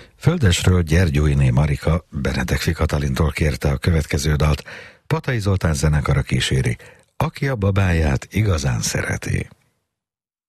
Földesről Gyergyóiné Marika Benedek Katalintól kérte a következő dalt, Patay Zoltán zenekara kíséri, Aki a babáját igazán szereti.